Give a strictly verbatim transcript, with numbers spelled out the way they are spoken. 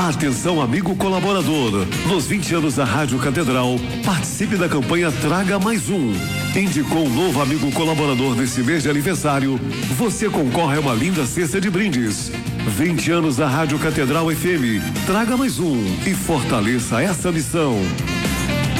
Atenção, amigo colaborador. Nos vinte anos da Rádio Catedral, participe da campanha Traga Mais Um. Indicou um novo amigo colaborador nesse mês de aniversário, você concorre a uma linda cesta de brindes. vinte anos da Rádio Catedral F M. Traga mais um e fortaleça essa missão.